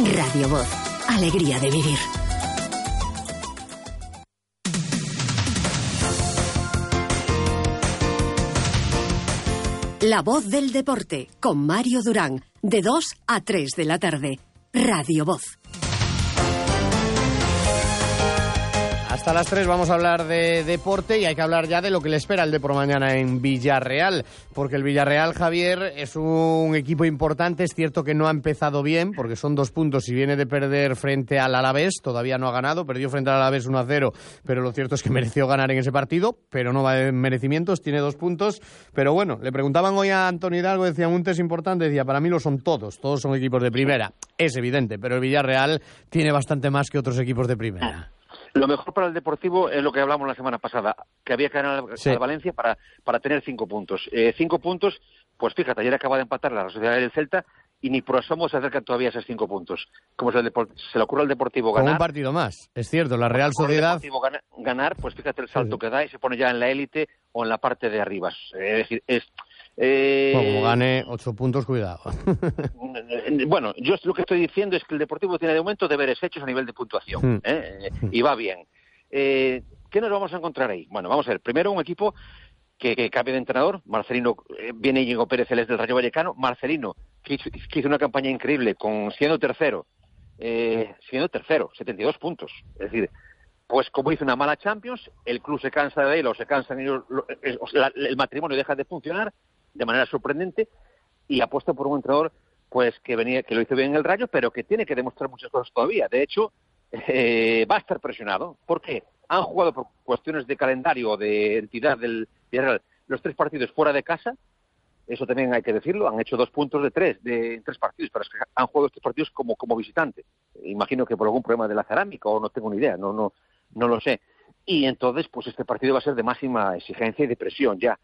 Radio Voz. Alegría de vivir. La Voz del Deporte, con Mario Durán, de 2 a 3 de la tarde. Radio Voz. Hasta las 3 vamos a hablar de deporte y hay que hablar ya de lo que le espera el Depor mañana en Villarreal, porque el Villarreal, Javier, es un equipo importante. Es cierto que no ha empezado bien, porque son 2 puntos y viene de perder frente al Alavés, todavía no ha ganado, perdió frente al Alavés 1-0, pero lo cierto es que mereció ganar en ese partido, pero no va de merecimientos, tiene 2 puntos, pero bueno, le preguntaban hoy a Antonio Hidalgo, decía, un test importante, decía, para mí lo son todos son equipos de primera, es evidente, pero el Villarreal tiene bastante más que otros equipos de primera. Lo mejor para el Deportivo es lo que hablamos la semana pasada, que había que ganar al Valencia para tener 5 puntos. 5 puntos, pues fíjate, ayer acaba de empatar la Sociedad del Celta y ni por asomo se acercan todavía a esos 5 puntos. Como se le ocurre al Deportivo ganar... Con un partido más, es cierto, la Real Sociedad... El Deportivo ganar, pues fíjate el salto que da y se pone ya en la élite o en la parte de arriba. Es decir, como gane 8 puntos, cuidado. Bueno, yo lo que estoy diciendo es que el Deportivo tiene de momento deberes hechos a nivel de puntuación, y va bien. ¿Qué nos vamos a encontrar ahí? Bueno, vamos a ver. Primero, un equipo que cambia de entrenador. Marcelino, viene Íñigo Pérez, él es del Rayo Vallecano. Marcelino, que hizo una campaña increíble siendo tercero, 72 puntos. Es decir, pues como hizo una mala Champions, el club se cansa de él o se cansan ellos, el matrimonio deja de funcionar de manera sorprendente y apuesta por un entrenador pues que lo hizo bien en el Rayo, pero que tiene que demostrar muchas cosas todavía. De hecho, va a estar presionado. ¿Por qué? Han jugado por cuestiones de calendario, de entidad del Villarreal, los 3 partidos fuera de casa. Eso también hay que decirlo. Han hecho 2 puntos de 3 en 3 partidos, pero es que han jugado estos partidos como visitante. Imagino que por algún problema de la cerámica o no tengo ni idea, no lo sé. Y entonces, pues este partido va a ser de máxima exigencia y de presión ya.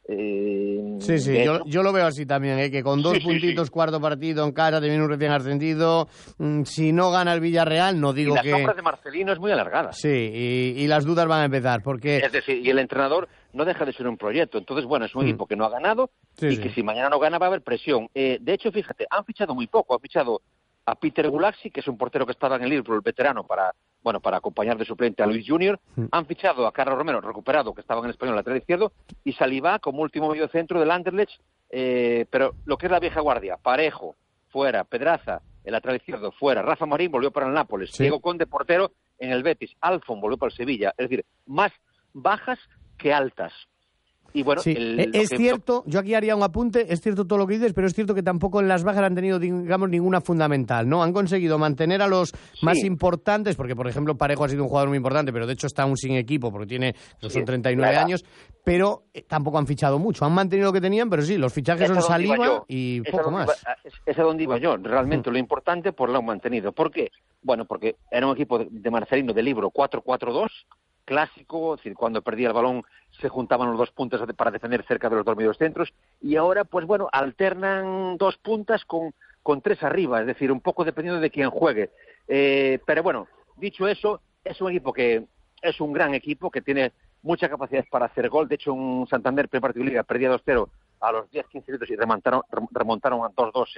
Sí, yo lo veo así también, que con 2 puntitos, cuarto partido en casa, te viene un recién ascendido, si no gana el Villarreal, no digo que... Y la sombra de Marcelino es muy alargada. Sí, y las dudas van a empezar, porque... Es decir, y el entrenador no deja de ser un proyecto, entonces, bueno, es un equipo que no ha ganado que si mañana no gana va a haber presión. De hecho, fíjate, han fichado muy poco, han fichado a Peter Gulaxi, que es un portero que estaba en el Liverpool, el veterano, para acompañar de suplente a Luis Junior. Han fichado a Carlos Romero, recuperado, que estaba en el Español, lateral izquierdo, y Salivá como último medio centro del Anderlecht, pero lo que es la vieja guardia, Parejo, fuera, Pedraza, el lateral izquierdo, fuera, Rafa Marín volvió para el Nápoles, Diego Conde, portero, en el Betis, Alfon volvió para el Sevilla, es decir, más bajas que altas. Y bueno, es cierto, yo aquí haría un apunte, es cierto todo lo que dices, pero es cierto que tampoco en las bajas han tenido, digamos, ninguna fundamental, ¿no? Han conseguido mantener a los más importantes, porque, por ejemplo, Parejo ha sido un jugador muy importante, pero de hecho está aún sin equipo, porque son 39 años, pero tampoco han fichado mucho. Han mantenido lo que tenían, pero sí, los fichajes son saliva y poco más. Es a donde iba yo, realmente lo importante por lo han mantenido. ¿Por qué? Bueno, porque era un equipo de Marcelino de libro 4-4-2, clásico, es decir, cuando perdía el balón se juntaban los 2 puntas para defender cerca de los 2 mediocentros, y ahora, pues bueno, alternan 2 puntas con 3 arriba, es decir, un poco dependiendo de quién juegue. Pero bueno, dicho eso, es un equipo que es un gran equipo, que tiene mucha capacidad para hacer gol. De hecho, un Santander pre-partido de Liga perdía 2-0 a los 10-15 minutos y remontaron a 2-2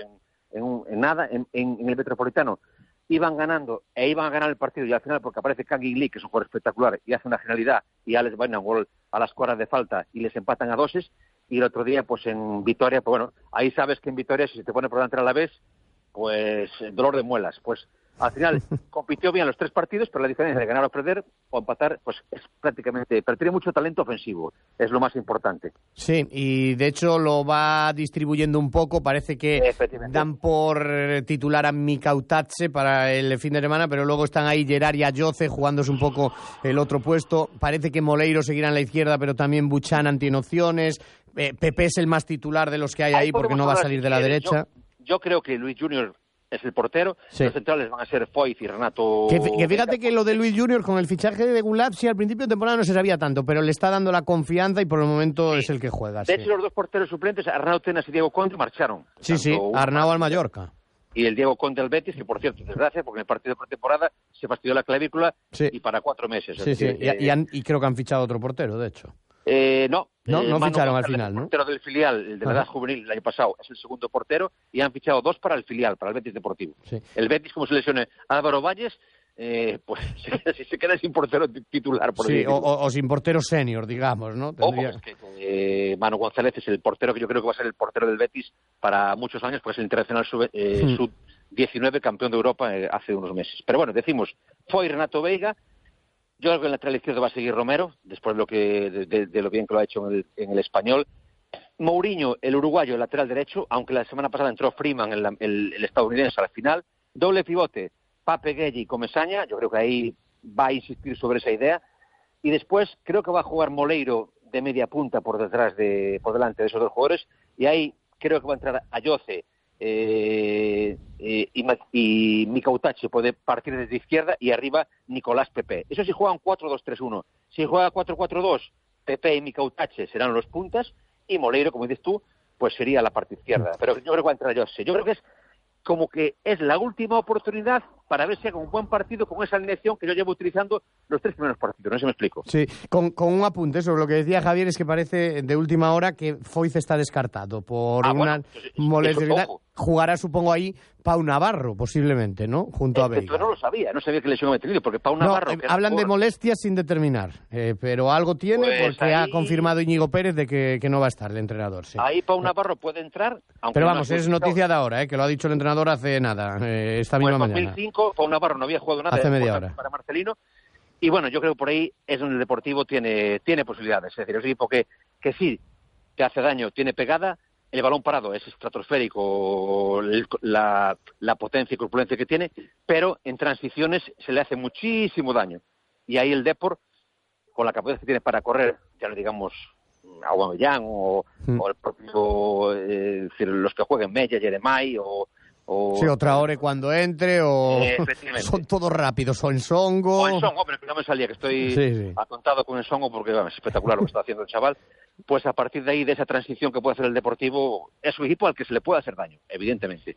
en el Metropolitano. Iban ganando iban a ganar el partido, y al final, porque aparece Kangin Lee, que es un jugador espectacular, y hace una genialidad, y Alex Baina un gol a las cuadras de falta y les empatan a 2, y el otro día, pues en Vitoria, pues bueno, ahí sabes que en Vitoria, si se te pone por delante a la vez, pues dolor de muelas. Pues al final compitió bien los 3 partidos, pero la diferencia de ganar o perder o empatar, pues es prácticamente... Pero tiene mucho talento ofensivo, es lo más importante. Sí, y de hecho lo va distribuyendo un poco, parece que dan por titular a Mikautatse para el fin de semana, pero luego están ahí Gerard y Ayoce jugándose un poco el otro puesto. Parece que Moleiro seguirá en la izquierda, pero también Buchanan tiene opciones. Pepe es el más titular de los que hay ahí porque no va a salir de la derecha. Yo creo que Luis Junior es el portero, los centrales van a ser Foyt y Renato... Que fíjate que lo de Luis Junior con el fichaje de Gulazzi al principio de temporada no se sabía tanto, pero le está dando la confianza y por el momento es el que juega. De hecho, los 2 porteros suplentes, Arnau Tenas y Diego Conde, marcharon. Arnau al Mallorca. Y el Diego Conde al Betis, que por cierto, desgracia, porque en el partido de pretemporada se fastidió la clavícula y para 4 meses. Y creo que han fichado otro portero, de hecho. No ficharon al final, ¿no? El portero del filial, el de la edad juvenil, el año pasado, es el segundo portero, y han fichado 2 para el filial, para el Betis Deportivo. Sí. El Betis, como se lesione Álvaro Valles, pues se queda sin portero titular. O sin portero senior, digamos, ¿no? Tendría... Ojo, es que Manu González es el portero que yo creo que va a ser el portero del Betis para muchos años, porque es el internacional sub-19 campeón de Europa hace unos meses. Pero bueno, decimos, fue Renato Veiga. Yo creo que en el lateral izquierdo va a seguir Romero, después de lo bien que lo ha hecho en el Español. Mourinho, el uruguayo, el lateral derecho, aunque la semana pasada entró Freeman, el estadounidense, al final. Doble pivote, Pape Gueye y Comesaña. Yo creo que ahí va a insistir sobre esa idea. Y después creo que va a jugar Moleiro de media punta por delante de esos 2 jugadores. Y ahí creo que va a entrar Ayoce y Mika Utache puede partir desde izquierda, y arriba Nicolás Pepe. Eso si juegan 4-2-3-1. Si juega 4-4-2, Pepe y Mika Utache serán los puntas, y Moleiro, como dices tú, pues sería la parte izquierda. Pero yo creo que va a entrar Ayoce. Yo creo que es como que es la última oportunidad para ver si haga un buen partido con esa alineación que yo llevo utilizando los 3 primeros partidos. No sé si me explico. Sí, con un apunte sobre lo que decía Javier, es que parece de última hora que Foyth está descartado por una molestia. Jugará, supongo, ahí Pau Navarro, posiblemente, ¿no? Junto a Veiga. Pero no sabía que lesión había tenido, porque Pau Navarro... hablan de molestias sin determinar, pero algo tiene, pues porque ha confirmado Íñigo Pérez de que no va a estar el entrenador. Sí. Ahí Pau Navarro puede entrar... Pero vamos, es noticia de ahora, que lo ha dicho el entrenador hace nada, esta misma mañana. En 2005, Pau Navarro no había jugado nada hace media hora para Marcelino, y bueno, yo creo que por ahí es donde el Deportivo tiene posibilidades. Es decir, es un equipo que sí, te hace daño, tiene pegada. El balón parado es estratosférico, la potencia y corpulencia que tiene, pero en transiciones se le hace muchísimo daño. Y ahí el Depor, con la capacidad que tiene para correr, ya no digamos Aubameyang o el propio, los que jueguen Mella, Jeremai o Traoré cuando entre, o son todos rápidos, o Ensongo. Pero que no me salía, que estoy atontado con Ensongo, porque es espectacular lo que está haciendo el chaval. Pues a partir de ahí, de esa transición que puede hacer el Deportivo, es un equipo al que se le puede hacer daño, evidentemente.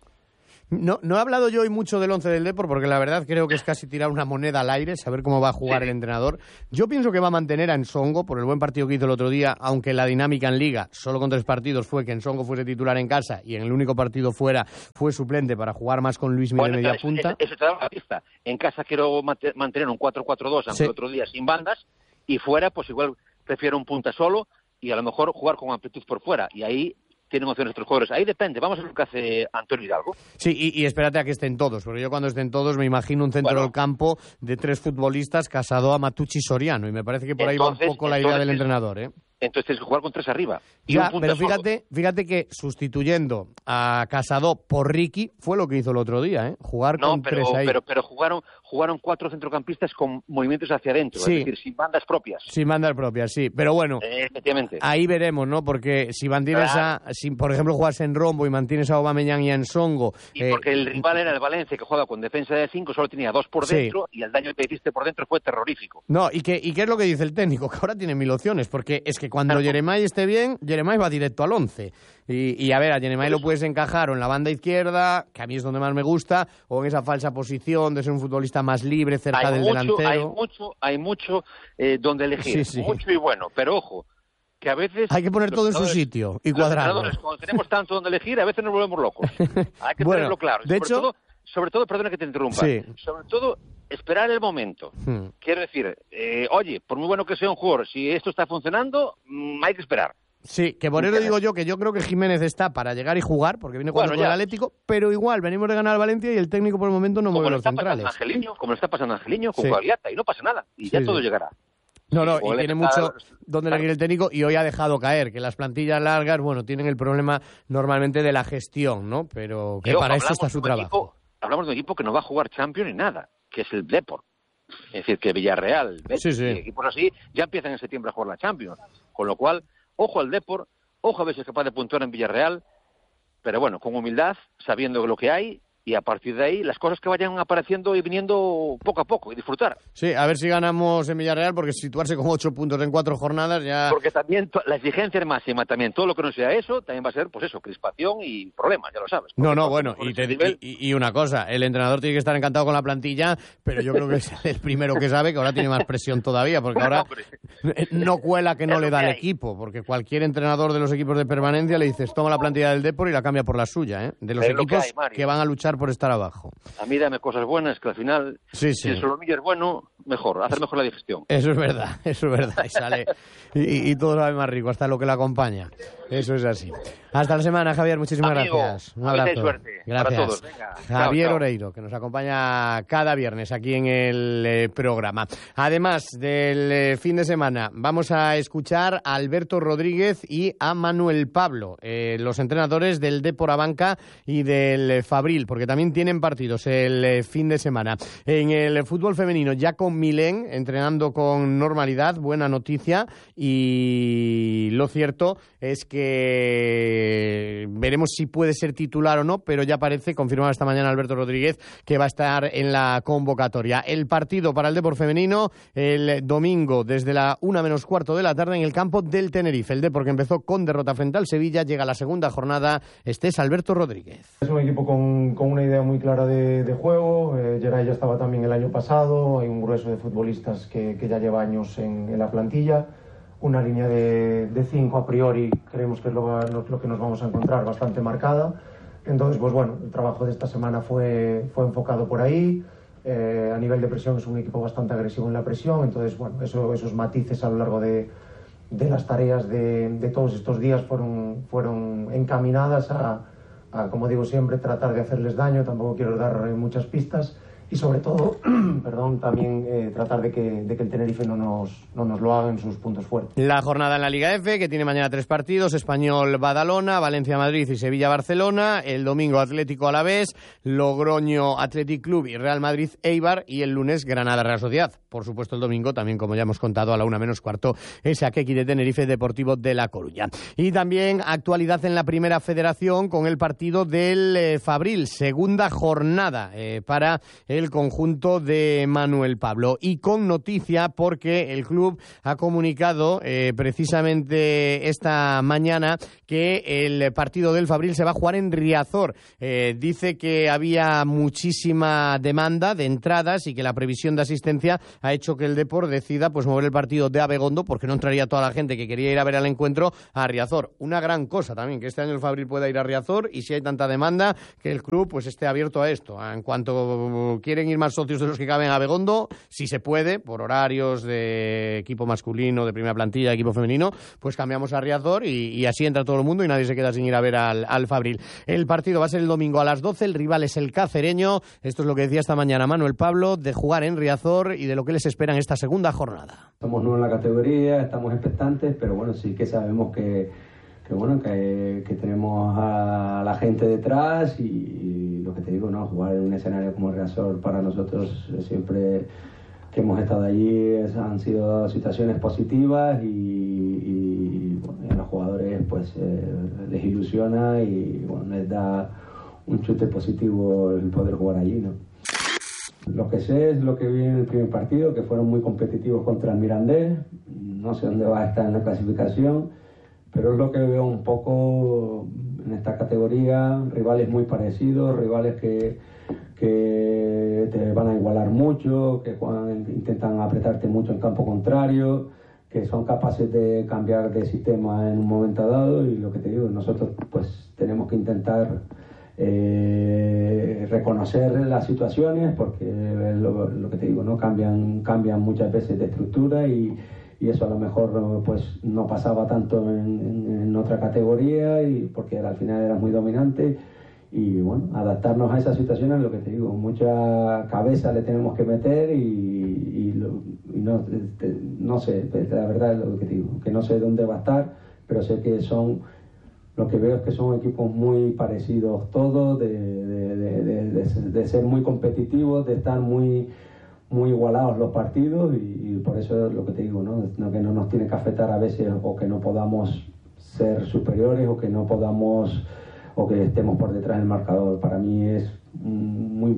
No he hablado yo hoy mucho del 11 del Depor, porque la verdad creo que es casi tirar una moneda al aire, saber cómo va a jugar el entrenador. Yo pienso que va a mantener a Ensongo por el buen partido que hizo el otro día, aunque la dinámica en Liga, solo con 3 partidos, fue que Ensongo fuese titular en casa y en el único partido fuera fue suplente para jugar más con Luis Miguel media punta. Eso te da una pista. En casa quiero mantener un 4-4-2, aunque el otro día sin bandas, y fuera pues igual prefiero un punta solo y a lo mejor jugar con amplitud por fuera, y ahí tienen opciones otros jugadores. Ahí depende. Vamos a ver lo que hace Antonio Hidalgo. Sí, y espérate a que estén todos, porque yo cuando estén todos me imagino un centro del campo de 3 futbolistas, Casado, Matucci y Soriano, y me parece que por ahí va un poco la idea del entrenador, Entonces tienes que jugar con 3 arriba. Y ya, pero fíjate que sustituyendo a Casado por Ricky fue lo que hizo el otro día, jugar con 3 ahí. Pero jugaron 4 centrocampistas con movimientos hacia adentro, sí, es decir, sin bandas propias. Sin bandas propias, sí. Pero bueno, efectivamente. Ahí veremos, ¿no? Porque si mantienes si por ejemplo juegas en rombo y mantienes a Aubameyang y a Ensongo... Y porque el rival era el Valencia, que juega con defensa de 5, solo tenía 2 por dentro, y el daño que hiciste por dentro fue terrorífico. No, ¿y qué es lo que dice el técnico? Que ahora tiene 1000 opciones, porque es que cuando Jeremai esté bien, Jeremai va directo al 11. Y a ver, a Jeremai lo puedes encajar o en la banda izquierda, que a mí es donde más me gusta, o en esa falsa posición de ser un futbolista más libre, cerca del delantero. Hay mucho donde elegir, mucho y bueno, pero ojo, que a veces... Hay que poner todo en su sitio y cuadrarlo. Cuando tenemos tanto donde elegir, a veces nos volvemos locos. Hay que tenerlo claro. Sobre todo, perdona que te interrumpa, sobre todo esperar el momento. Quiero decir, oye, por muy bueno que sea un jugador, si esto está funcionando, hay que esperar. Sí, que por eso digo yo que yo creo que Jiménez está para llegar y jugar, porque viene con el Atlético, pero igual venimos de ganar al Valencia y el técnico por el momento no mueve los centrales. Como le está pasando a Angelino, con Guagliata, y no pasa nada, y ya todo llegará. No, y tiene mucho donde elegir el técnico, y hoy ha dejado caer que las plantillas largas, bueno, tienen el problema normalmente de la gestión, ¿no? Pero que para eso está su trabajo. Hablamos de un equipo que no va a jugar Champions ni nada, que es el Depor. Es decir, que Villarreal, Betis, equipos así, ya empiezan en septiembre a jugar la Champions. Con lo cual, ojo al Depor, ojo a ver si es capaz de puntuar en Villarreal, pero bueno, con humildad, sabiendo lo que hay, y a partir de ahí las cosas que vayan apareciendo y viniendo poco a poco y disfrutar. Sí, a ver si ganamos en Villarreal, porque situarse con 8 puntos en 4 jornadas ya... Porque también la exigencia es máxima, también todo lo que no sea eso, también va a ser, pues eso, crispación y problemas, ya lo sabes. No, bueno, y una cosa, el entrenador tiene que estar encantado con la plantilla, pero yo creo que es el primero que sabe que ahora tiene más presión todavía, porque ahora no cuela que no le da el equipo, porque cualquier entrenador de los equipos de permanencia le dices, toma la plantilla del Depor y la cambia por la suya, ¿eh? De los equipos que van a luchar por estar abajo. A mí dame cosas buenas, que al final, si el solomillo es bueno, mejor, hacer mejor la digestión. Eso es verdad, y sale, y todo sabe más rico, hasta lo que la acompaña. Eso es así. Hasta la semana, Javier, muchísimas gracias. Un abrazo. Suerte. Gracias. Para todos. Venga, Javier chao. Oreiro, que nos acompaña cada viernes aquí en el programa. Además del fin de semana, vamos a escuchar a Alberto Rodríguez y a Manuel Pablo, los entrenadores del Depor Abanca y del Fabril, porque también tienen partidos el fin de semana. En el fútbol femenino, ya con Milén entrenando con normalidad, buena noticia, y lo cierto es que veremos si puede ser titular o no, pero ya parece, confirmado esta mañana Alberto Rodríguez, que va a estar en la convocatoria. El partido para el Depor femenino el domingo desde la 1:15 de la tarde en el campo del Tenerife. El Depor, que empezó con derrota frente al Sevilla, llega a la segunda jornada. Este es Alberto Rodríguez. Es un equipo con una idea muy clara de juego. Geray ya estaba también el año pasado. Hay un grueso de futbolistas que ya lleva años en la plantilla. Una línea de 5 a priori creemos que es lo que nos vamos a encontrar, bastante marcada. Entonces, pues bueno, el trabajo de esta semana fue enfocado por ahí. A nivel de presión es un equipo bastante agresivo en la presión. Entonces, bueno, esos matices a lo largo de las tareas de todos estos días fueron encaminadas a, como digo siempre, tratar de hacerles daño. Tampoco quiero dar muchas pistas. Y sobre todo, también tratar de que el Tenerife no nos lo haga en sus puntos fuertes. La jornada en la Liga F, que tiene mañana 3 partidos: Español-Badalona, Valencia-Madrid y Sevilla-Barcelona. El domingo Atlético Alavés, Logroño Athletic Club y Real Madrid-Eibar. Y el lunes Granada-Real Sociedad. Por supuesto, el domingo también, como ya hemos contado, a la 1:15, ese Athletic de Tenerife, Deportivo de La Coruña. Y también actualidad en la Primera Federación con el partido del Fabril. Segunda jornada para el conjunto de Manuel Pablo, y con noticia porque el club ha comunicado precisamente esta mañana que el partido del Fabril se va a jugar en Riazor. Dice que había muchísima demanda de entradas y que la previsión de asistencia ha hecho que el Depor decida pues mover el partido de Abegondo, porque no entraría toda la gente que quería ir a ver al encuentro a Riazor. Una gran cosa también, que este año el Fabril pueda ir a Riazor, y si hay tanta demanda, que el club pues esté abierto a esto. En cuanto quieren ir más socios de los que caben a Abegondo, si se puede, por horarios de equipo masculino, de primera plantilla, de equipo femenino, pues cambiamos a Riazor y así entra todo el mundo y nadie se queda sin ir a ver al Fabril. El partido va a ser el domingo a las 12, el rival es el Cacereño. Esto es lo que decía esta mañana Manuel Pablo, de jugar en Riazor y de lo que les espera en esta segunda jornada. Estamos nuevos en la categoría, estamos expectantes, pero bueno, sí que sabemos que tenemos a la gente detrás, y lo que te digo, ¿no? Jugar en un escenario como Riazor para nosotros siempre que hemos estado allí han sido situaciones positivas, y a los jugadores pues les ilusiona y bueno, les da un chute positivo el poder jugar allí, ¿no? Lo que sé es lo que vi en el primer partido, que fueron muy competitivos contra el Mirandés. No sé dónde va a estar en la clasificación, pero es lo que veo un poco en esta categoría: rivales muy parecidos, rivales que te van a igualar mucho, que intentan apretarte mucho en campo contrario, que son capaces de cambiar de sistema en un momento dado. Y lo que te digo, nosotros pues tenemos que intentar reconocer las situaciones, porque lo que te digo, ¿no? Cambian muchas veces de estructura, y eso a lo mejor pues no pasaba tanto en otra categoría, y porque al final era muy dominante. Y bueno, adaptarnos a esas situaciones es lo que te digo, mucha cabeza le tenemos que meter, y no sé, la verdad es lo que te digo, que no sé dónde va a estar, pero sé que lo que veo es que son equipos muy parecidos todos, de ser muy competitivos, de estar muy igualados los partidos, y por eso es lo que te digo, ¿no? Que no nos tiene que afectar a veces, o que no podamos ser superiores, o que no podamos, o que estemos por detrás del marcador. Para mí es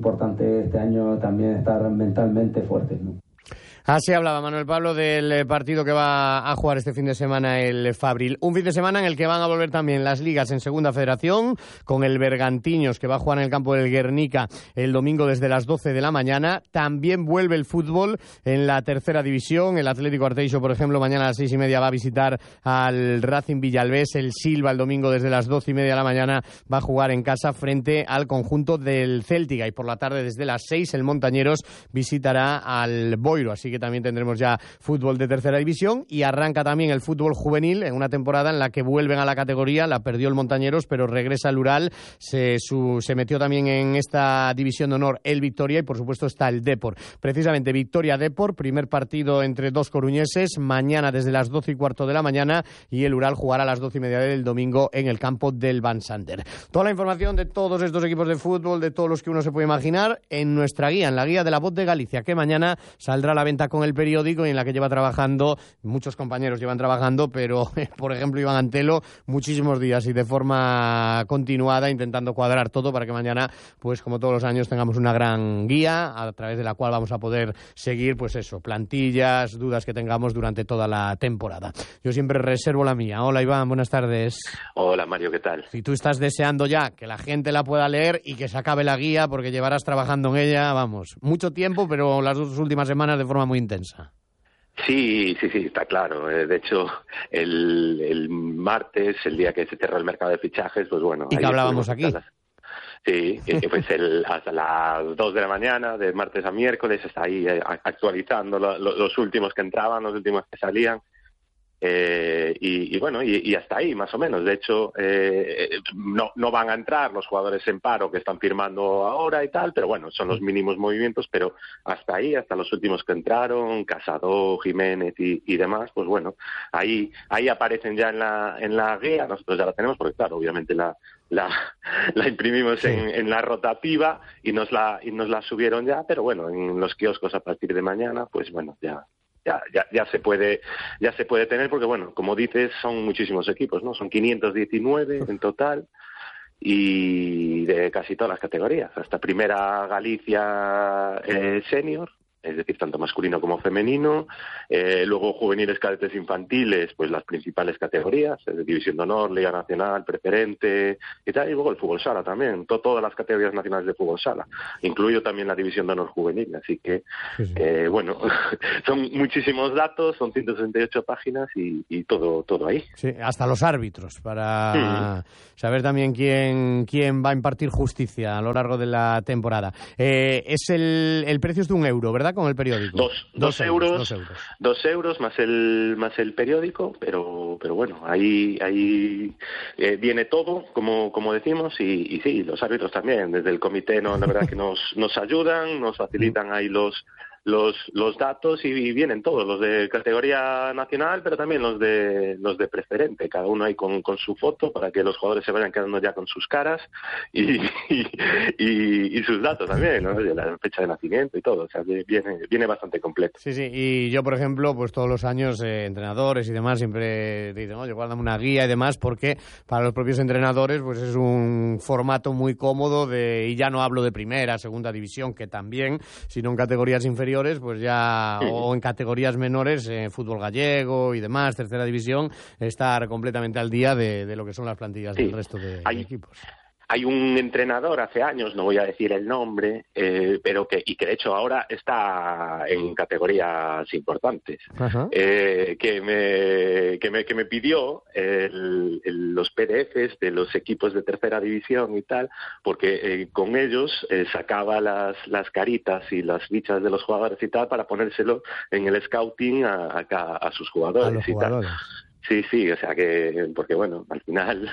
importante este año también estar mentalmente fuertes, ¿no? Así hablaba Manuel Pablo del partido que va a jugar este fin de semana el Fabril. Un fin de semana en el que van a volver también las ligas en Segunda Federación, con el Bergantiños, que va a jugar en el campo del Guernica el domingo desde las 12 de la mañana. También vuelve el fútbol en la Tercera División. El Atlético Arteixo, por ejemplo, mañana a las 6:30 va a visitar al Racing Villalbés. El Silva el domingo desde las 12:30 de la mañana va a jugar en casa frente al conjunto del Céltica. Y por la tarde desde las 6 el Montañeros visitará al Boiro. Así que también tendremos ya fútbol de Tercera División, y arranca también el fútbol juvenil en una temporada en la que vuelven a la categoría. La perdió el Montañeros, pero regresa el Ural. Se metió también en esta división de honor el Victoria, y por supuesto está el Depor. Precisamente Victoria-Depor, primer partido entre dos coruñeses, mañana desde las 12:15 de la mañana, y el Ural jugará a las 12:30 del domingo en el campo del Van Sander. Toda la información de todos estos equipos de fútbol, de todos los que uno se puede imaginar, en nuestra guía, en la guía de La Voz de Galicia, que mañana saldrá a la venta con el periódico, y en la que lleva trabajando, muchos compañeros llevan trabajando, pero por ejemplo Iván Antelo, muchísimos días y de forma continuada, intentando cuadrar todo para que mañana, pues como todos los años, tengamos una gran guía a través de la cual vamos a poder seguir, pues eso, plantillas, dudas que tengamos durante toda la temporada. Yo siempre reservo la mía. Hola Iván, buenas tardes. Hola Mario, ¿qué tal? Si tú estás deseando ya que la gente la pueda leer y que se acabe la guía, porque llevarás trabajando en ella, vamos, mucho tiempo, pero las dos últimas semanas de forma muy intensa. Sí, está claro. De hecho, el martes, el día que se cerró el mercado de fichajes, pues bueno... ¿Y que hablábamos aquí? Sí, que pues hasta las 2 de la mañana, de martes a miércoles, está ahí actualizando los últimos que entraban, los últimos que salían. Y bueno, y hasta ahí más o menos. De hecho, no van a entrar los jugadores en paro que están firmando ahora y tal, pero bueno, son los mínimos movimientos, pero hasta ahí, hasta los últimos que entraron, Casado, Jiménez y demás, pues bueno, ahí aparecen ya en la guía. Nosotros ya la tenemos porque claro, obviamente la imprimimos en la rotativa y nos la subieron ya, pero bueno, en los kioscos a partir de mañana, pues bueno, ya se puede tener, porque bueno, como dices, son muchísimos equipos, ¿no? Son 519 en total, y de casi todas las categorías, hasta Primera Galicia senior, es decir, tanto masculino como femenino, luego juveniles, cadetes, infantiles, pues las principales categorías, División de Honor, Liga Nacional, Preferente y tal, y luego el fútbol sala también, todas las categorías nacionales de fútbol sala, incluido también la División de Honor juvenil, así que, bueno, son muchísimos datos, son 168 páginas y todo ahí. Sí, hasta los árbitros, para saber también quién va a impartir justicia a lo largo de la temporada. Es el precio es de €1, ¿verdad? Con el periódico. Dos euros más el periódico, pero bueno, ahí viene todo, como decimos, y sí, los árbitros también, desde el comité, la verdad que nos ayudan, nos facilitan ahí los datos, y vienen todos, los de categoría nacional, pero también los de preferente, cada uno ahí con su foto, para que los jugadores se vayan quedando ya con sus caras y sus datos también, ¿no? La fecha de nacimiento y todo, o sea, viene bastante completo. Sí, y yo, por ejemplo, pues todos los años, entrenadores y demás siempre dicen, oye, guárdame una guía y demás, porque para los propios entrenadores pues es un formato muy cómodo, y ya no hablo de primera, segunda división, que también, sino en categorías inferiores, pues ya, o en categorías menores, fútbol gallego y demás, Tercera División, estar completamente al día de lo que son las plantillas del resto de equipos. Hay un entrenador hace años, no voy a decir el nombre, pero que de hecho ahora está en categorías importantes, que me pidió los PDFs de los equipos de Tercera División y tal, porque con ellos sacaba las caritas y las fichas de los jugadores y tal, para ponérselo en el scouting a sus jugadores y tal. Sí, o sea que, porque bueno, al final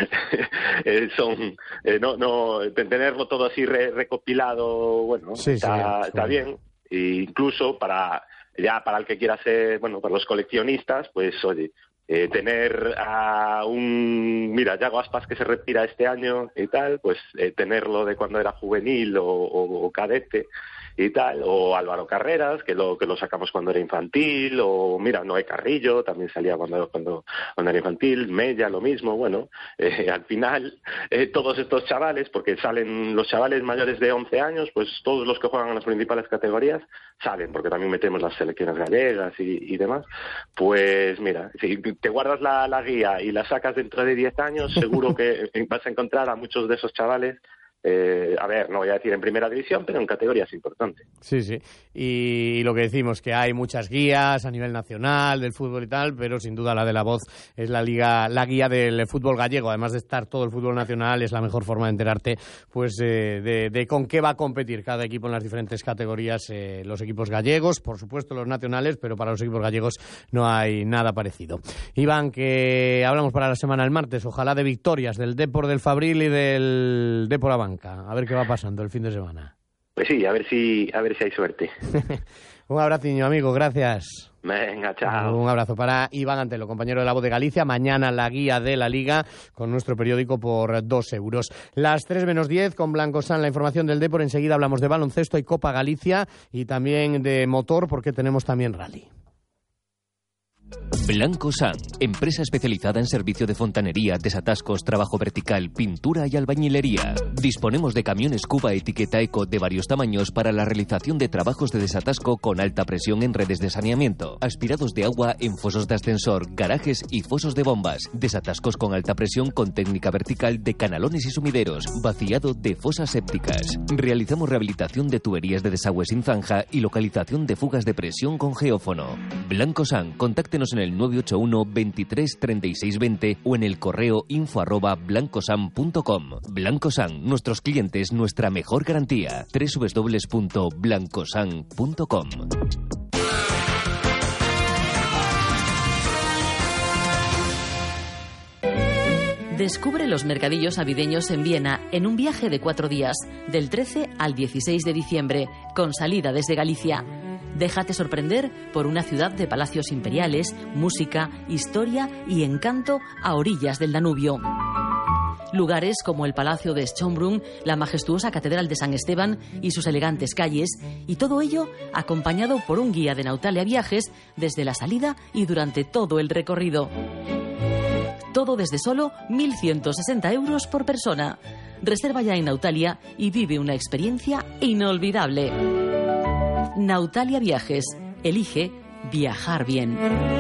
tenerlo todo así recopilado, bueno, está bien, e incluso para el que quiera ser, bueno, para los coleccionistas, pues oye, tener a Yago Aspas, que se retira este año y tal, pues tenerlo de cuando era juvenil o cadete, y tal, o Álvaro Carreras, que lo sacamos cuando era infantil, o mira, Noé Carrillo también salía cuando era infantil, Mella lo mismo. Bueno, al final todos estos chavales, porque salen los chavales mayores de 11 años, pues todos los que juegan en las principales categorías salen, porque también metemos las selecciones gallegas y demás. Pues mira, si te guardas la guía y la sacas dentro de 10 años, seguro que vas a encontrar a muchos de esos chavales. A ver, no voy a decir en primera división, pero en categorías importantes. Sí, sí. Y lo que decimos, que hay muchas guías a nivel nacional del fútbol y tal, pero sin duda la de La Voz es la guía del fútbol gallego. Además de estar todo el fútbol nacional, es la mejor forma de enterarte pues de con qué va a competir cada equipo en las diferentes categorías. Los equipos gallegos, por supuesto los nacionales, pero para los equipos gallegos no hay nada parecido. Iván, que hablamos para la semana el martes, ojalá de victorias del Depor del Fabril y del Depor Abanca. A ver qué va pasando el fin de semana. Pues sí, a ver si hay suerte. Un abraciño, amigo, gracias. Venga, chao. Un abrazo para Iván Antelo, compañero de La Voz de Galicia. Mañana la guía de la Liga con nuestro periódico por 2 euros. Las 3 menos 10 con Blanco San, la información del Depor. Enseguida hablamos de baloncesto y Copa Galicia y también de motor porque tenemos también rally. Blanco San, empresa especializada en servicio de fontanería, desatascos, trabajo vertical, pintura y albañilería. Disponemos de camiones Cuba etiqueta Eco de varios tamaños para la realización de trabajos de desatasco con alta presión en redes de saneamiento, aspirados de agua en fosos de ascensor, garajes y fosos de bombas, desatascos con alta presión con técnica vertical de canalones y sumideros, vaciado de fosas sépticas. Realizamos rehabilitación de tuberías de desagüe sin zanja y localización de fugas de presión con geófono. Blanco San, contáctenos en el 981 23 36 20 o en el correo info@blancosan.com. Blanco San, nuestros clientes, nuestra mejor garantía. www.blancosan.com. Descubre los mercadillos navideños en Viena en un viaje de 4 días, del 13 al 16 de diciembre, con salida desde Galicia. Déjate sorprender por una ciudad de palacios imperiales, música, historia y encanto a orillas del Danubio. Lugares como el Palacio de Schönbrunn, la majestuosa Catedral de San Esteban y sus elegantes calles, y todo ello acompañado por un guía de Nautalia Viajes desde la salida y durante todo el recorrido. Todo desde solo 1.160 euros por persona. Reserva ya en Nautalia y vive una experiencia inolvidable. Nautalia Viajes. Elige viajar bien.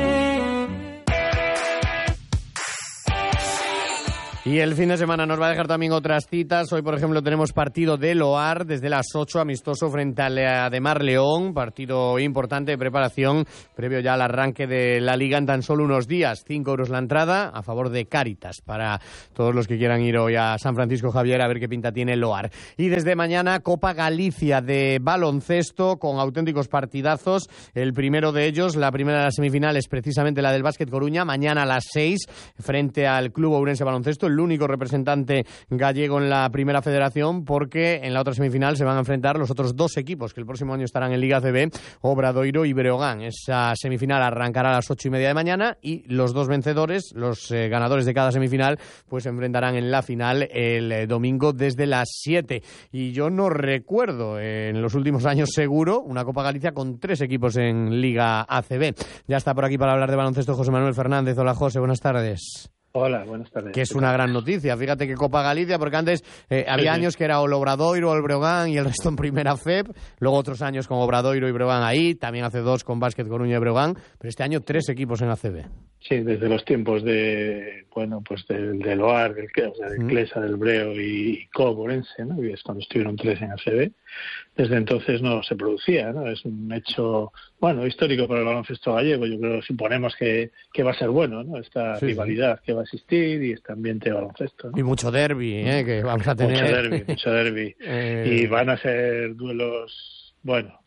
Y el fin de semana nos va a dejar también otras citas. Hoy, por ejemplo, tenemos partido de Loar desde las 8, amistoso frente a de Mar León. Partido importante de preparación, previo ya al arranque de la Liga en tan solo unos días. 5 euros la entrada a favor de Cáritas para todos los que quieran ir hoy a San Francisco Javier a ver qué pinta tiene Loar. Y desde mañana, Copa Galicia de baloncesto con auténticos partidazos. El primero de ellos, la primera de las semifinales, precisamente la del Básquet Coruña. Mañana a las 6, frente al Club Ourense Baloncesto, el único representante gallego en la primera federación, porque en la otra semifinal se van a enfrentar los otros 2 equipos que el próximo año estarán en Liga ACB, Obradoiro y Breogán. Esa semifinal arrancará a las 8:30 de mañana y los 2 vencedores, los ganadores de cada semifinal, pues se enfrentarán en la final el domingo desde las 7. Y yo no recuerdo en los últimos años seguro una Copa Galicia con 3 equipos en Liga ACB. Ya está por aquí para hablar de baloncesto José Manuel Fernández. Hola José, buenas tardes. Hola, buenas tardes. Que es una gran noticia. Fíjate que Copa Galicia, porque antes había años que era o el Obradoiro o el Breogán y el resto en primera FEP, luego otros años con Obradoiro y Breogán ahí, también hace 2 con Básquet Coruña y Breogán, pero este año 3 equipos en ACB. Sí, desde los tiempos de, bueno, pues del Loar, del Clesa, del Breo y Cobo Ourense, ¿no? Y es cuando estuvieron 3 en ACB. Desde entonces no se producía, ¿no? Es un hecho, bueno, histórico para el baloncesto gallego. Yo creo, suponemos que va a ser bueno, ¿no? Esta rivalidad que va a existir y este ambiente de baloncesto, ¿no? Y mucho derbi, que vamos a tener. Mucho derbi. Y van a ser duelos, bueno,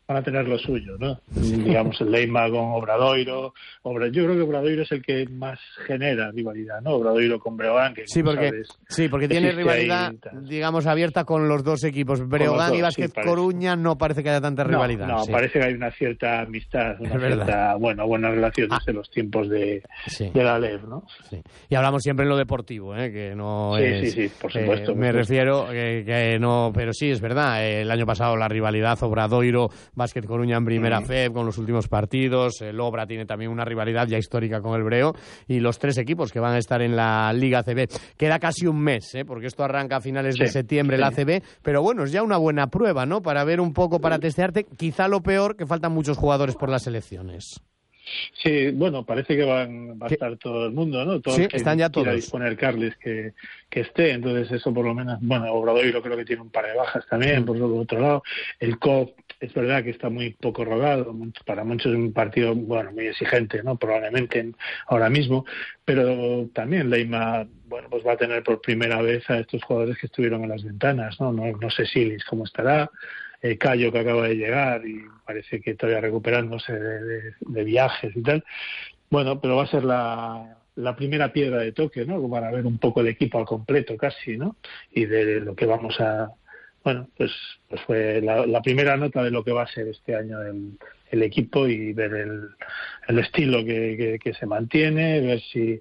van a tener lo suyo, ¿no? Digamos, el Leima con Obradoiro. Yo creo que Obradoiro es el que más genera rivalidad, ¿no? Obradoiro con Breogán, que porque tiene rivalidad, digamos, abierta con los dos equipos. Breogán y Básquet Coruña no parece que haya tanta rivalidad. No, parece que hay una cierta amistad, una cierta buena relación desde los tiempos de la LEV, ¿no? Sí. Y hablamos siempre en lo deportivo, que no es... Sí, por supuesto. Me refiero que no... Pero sí, es verdad, el año pasado la rivalidad Obradoiro Básquet Coruña en primera FEB con los últimos partidos. El Obra tiene también una rivalidad ya histórica con el Breo y los 3 equipos que van a estar en la Liga ACB. Queda casi un mes, porque esto arranca a finales de septiembre la ACB, pero bueno, es ya una buena prueba, ¿no? Para ver un poco, para testearte. Quizá lo peor, que faltan muchos jugadores por las elecciones. Sí, bueno, parece que va a estar todo el mundo, ¿no? Todos están ya todos. Disponer Carles que esté, entonces eso por lo menos, bueno, Obradoiro creo que tiene un par de bajas también, por otro lado. El COP es verdad que está muy poco rodado, para muchos es un partido, bueno, muy exigente, ¿no? Probablemente ahora mismo, pero también Leima, bueno, pues va a tener por primera vez a estos jugadores que estuvieron en las ventanas, ¿no? No sé Silis cómo estará. Cayo, que acaba de llegar y parece que todavía recuperándose de viajes y tal. Bueno, pero va a ser la primera piedra de toque, ¿no? Para ver un poco el equipo al completo casi, ¿no? Y de lo que vamos a... Bueno, pues fue la primera nota de lo que va a ser este año el equipo y ver el estilo que se mantiene, ver si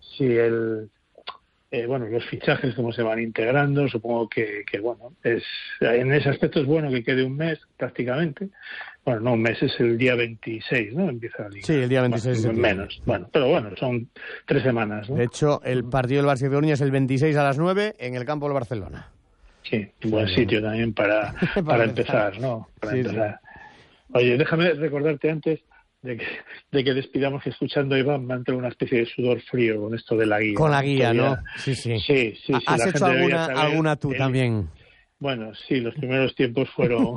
los fichajes cómo se van integrando. Supongo que bueno, en ese aspecto es bueno que quede un mes prácticamente. Bueno, no un mes, es el día 26, ¿no? Empieza la liga. Sí, el día 26 bueno, menos. Bueno, pero bueno, son 3 semanas, ¿no? De hecho, el partido del Básquet Coruña es el 26 a las 9 en el campo del Barcelona. Sí, un buen sitio también para empezar, ¿no? Para empezar. Oye, déjame recordarte antes de que despidamos, que escuchando a Iván me ha entrado una especie de sudor frío con esto de la guía. Con la guía, ¿no? Sí. ¿Has hecho alguna tú también? Bueno, sí, los primeros tiempos fueron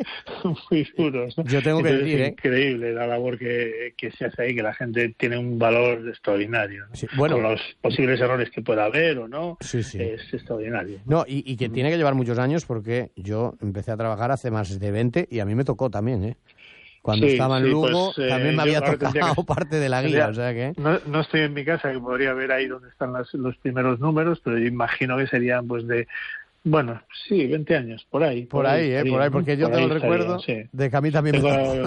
muy duros, ¿no? Yo tengo que decir, es increíble la labor que se hace ahí, que la gente tiene un valor extraordinario, ¿no? Sí, bueno, con los posibles errores que pueda haber o no, sí. Es extraordinario. No, y que tiene que llevar muchos años, porque yo empecé a trabajar hace más de 20 y a mí me tocó también, ¿eh? Cuando estaba en Lugo, pues, también me había tocado parte de la guía, o sea que... No estoy en mi casa, que podría ver ahí donde están los primeros números, pero yo imagino que serían pues de... Bueno, sí, 20 años, por ahí. Por ahí, porque yo tengo el recuerdo de que a mí también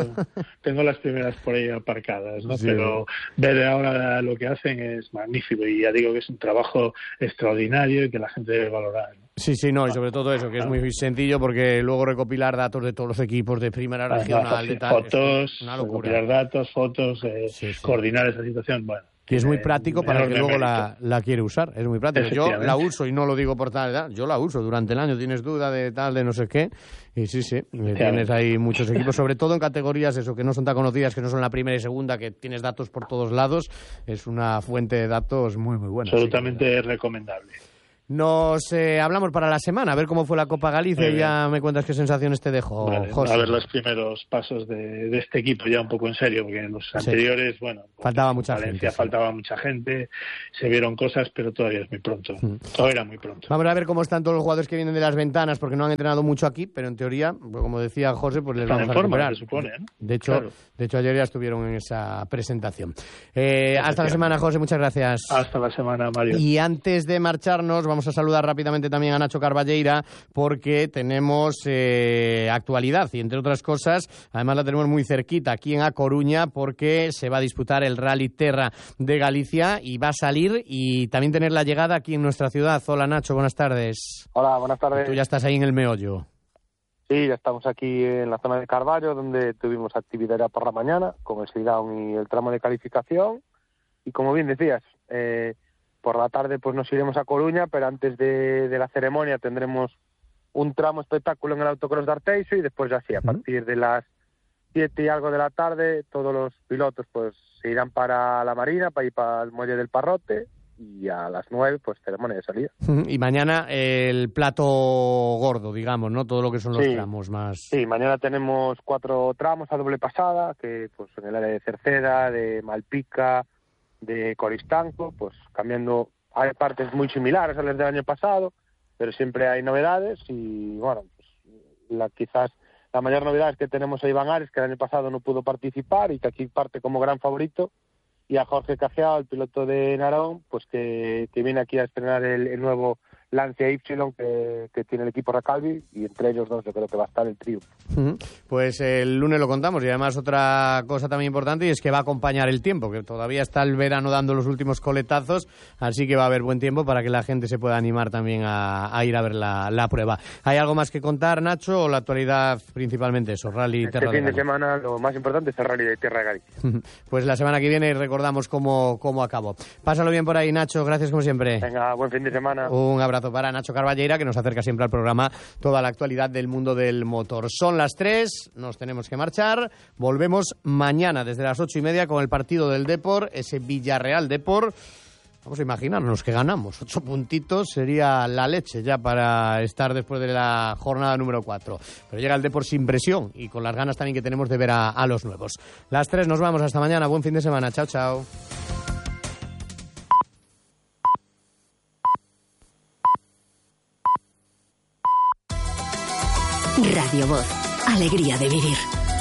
tengo las primeras por ahí aparcadas, ¿no? Sí. Pero ver ahora lo que hacen es magnífico y ya digo que es un trabajo extraordinario y que la gente debe valorar, ¿no? Sí, no, y sobre todo eso, que es muy sencillo, porque luego recopilar datos de todos los equipos de primera regional, de tal, fotos, una locura. Recopilar datos, fotos, coordinar esa situación, bueno. Y es muy práctico para el que luego la quiere usar, es muy práctico. Yo la uso y no lo digo por tal, yo la uso durante el año, tienes duda de tal, de no sé qué, y sí, tienes ahí muchos equipos, sobre todo en categorías eso que no son tan conocidas, que no son la primera y segunda, que tienes datos por todos lados, es una fuente de datos muy buena. Absolutamente recomendable. Nos hablamos para la semana, a ver cómo fue la Copa Galicia y ya me cuentas qué sensaciones te dejó, José. A ver los primeros pasos de este equipo ya un poco en serio, porque en los anteriores, bueno, faltaba mucha Valencia gente. Faltaba mucha gente, se vieron cosas, pero todavía es muy pronto. Todavía era muy pronto. Vamos a ver cómo están todos los jugadores que vienen de las ventanas, porque no han entrenado mucho aquí, pero en teoría, pues como decía José, pues les están vamos en a recuperar. Forma, se supone, ¿no? De hecho, ayer ya estuvieron en esa presentación. Hasta la semana, José, muchas gracias. Hasta la semana, Mario. Y antes de marcharnos, vamos a saludar rápidamente también a Nacho Carballeira, porque tenemos actualidad y, entre otras cosas, además la tenemos muy cerquita, aquí en A Coruña, porque se va a disputar el Rally Terra de Galicia y va a salir y también tener la llegada aquí en nuestra ciudad. Hola, Nacho, buenas tardes. Hola, buenas tardes. Tú ya estás ahí en el meollo. Sí, ya estamos aquí en la zona de Carballo, donde tuvimos actividad ya por la mañana, con el sit-down y el tramo de calificación. Y como bien decías, por la tarde pues nos iremos a Coruña, pero antes de la ceremonia tendremos un tramo espectáculo en el autocross de Arteixo y después ya sí, a partir de las 7 y algo de la tarde, todos los pilotos pues se irán para la Marina, para ir para el muelle del Parrote, y a las 9 pues ceremonia de salida. Y mañana el plato gordo, digamos, ¿no? Todo lo que son los tramos más... Sí, mañana tenemos 4 tramos a doble pasada, que pues en el área de Cerceda, de Malpica, de Coristanco, pues cambiando, hay partes muy similares a las del año pasado, pero siempre hay novedades y bueno, pues quizás la mayor novedad es que tenemos a Iván Ares, que el año pasado no pudo participar y que aquí parte como gran favorito, y a Jorge Cajeao, el piloto de Narón, pues que viene aquí a estrenar el nuevo Lancia Y que tiene el equipo Recalvi, y entre ellos dos yo creo que va a estar el trío. Pues el lunes lo contamos, y además otra cosa también importante, y es que va a acompañar el tiempo, que todavía está el verano dando los últimos coletazos, así que va a haber buen tiempo para que la gente se pueda animar también a ir a ver la prueba. ¿Hay algo más que contar, Nacho, o la actualidad principalmente eso, Rally Terra de Galicia? Este fin de semana lo más importante es el Rally de Tierra de Galicia. Pues la semana que viene recordamos cómo acabó. Pásalo bien por ahí, Nacho, gracias como siempre. Venga, buen fin de semana. Un abrazo para Nacho Carballeira, que nos acerca siempre al programa toda la actualidad del mundo del motor. Son las 3, nos tenemos que marchar. Volvemos mañana desde las 8:30 con el partido del Depor, ese Villarreal Depor. Vamos a imaginarnos que ganamos. 8 puntitos sería la leche ya para estar después de la jornada número 4. Pero llega el Depor sin presión y con las ganas también que tenemos de ver a los nuevos. Las 3, nos vamos. Hasta mañana. Buen fin de semana. Chao, chao. Radio Voz. Alegría de vivir.